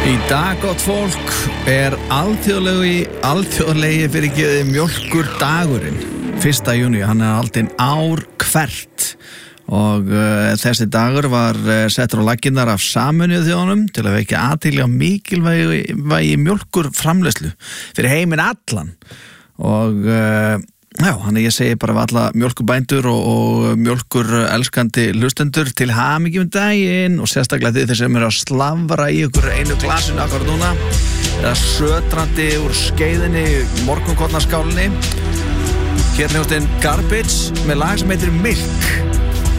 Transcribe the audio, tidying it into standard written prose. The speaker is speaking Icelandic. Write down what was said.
Í dag, gott fólk, alþjóðlegi fyrirgefið mjólkurdagurinn 1. júní, hann haldinn ár hvert og þessi dagur var settur á laggirnar af Sameinuðu þjóðunum til að vekja athygli á mikilvægi mjólkurframleiðslu fyrir heiminn allan og hann ég segi bara við alla mjólkurbændur og mjólkurelskandi hlustendur til hamingju daginn og sérstaklega þið sem eru að slafra í ykkur einu glasinu akkurat núna eða sötrandi úr skeiðinni morgunkornaskálinni. Hér hljómsveitin Garbage með lag sem heitir Milk.